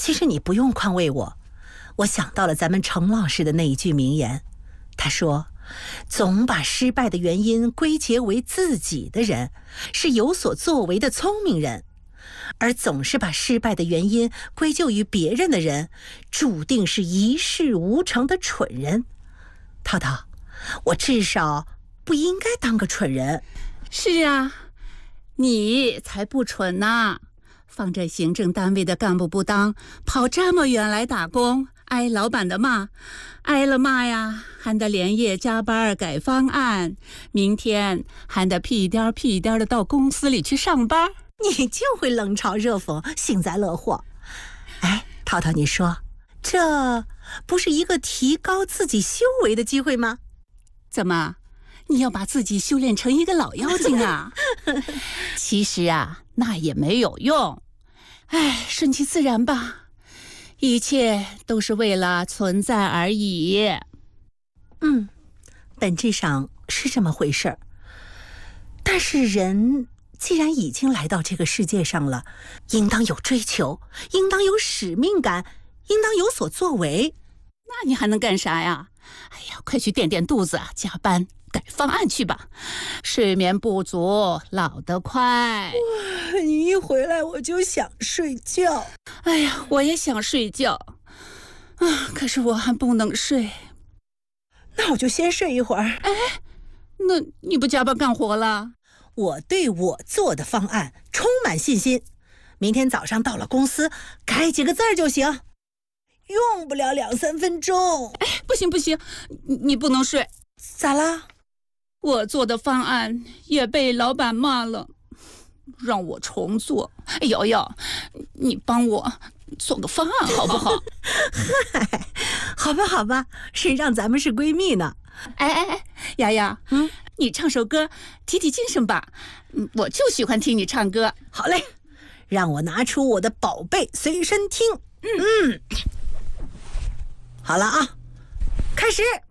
其实你不用宽慰我，我想到了咱们程老师的那一句名言，他说，总把失败的原因归结为自己的人，是有所作为的聪明人，而总是把失败的原因归咎于别人的人，注定是一事无成的蠢人。涛涛，我至少不应该当个蠢人。 是啊，你才不蠢呢，放着行政单位的干部不当，跑这么远来打工，挨老板的骂，挨了骂呀，还得连夜加班改方案，明天还得屁颠屁颠的到公司里去上班。 你就会冷嘲热讽，幸灾乐祸。哎，涛涛，你说这不是一个提高自己修为的机会吗？ 怎么，你要把自己修炼成一个老妖精啊？其实啊，那也没有用。哎，顺其自然吧，一切都是为了存在而已。 本质上是这么回事儿。但是人既然已经来到这个世界上了，应当有追求，应当有使命感，应当有所作为。 那你还能干啥呀？哎呀，快去垫肚子，加班改方案去吧。睡眠不足，老得快。 你一回来我就想睡觉。 哎呀，我也想睡觉啊，可是我还不能睡。 那我就先睡一会儿。 哎，那你不加班干活了？ 我对我做的方案充满信心，明天早上到了公司改几个字就行，用不了2-3分钟。 哎，不行，你不能睡。 咋啦？ 我做的方案也被老板骂了，让我重做。哎，瑶瑶，你帮我做个方案好不好？ 嗨，好吧，谁让咱们是闺蜜呢？ 哎，瑶瑶，你唱首歌提提精神吧。我就喜欢听你唱歌。 好嘞，让我拿出我的宝贝随身听。好了啊，开始。